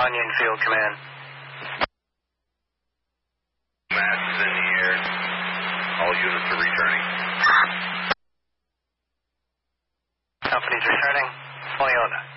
Onion Field Command. Mass is in the air. All units are returning. Company's returning. Toyota.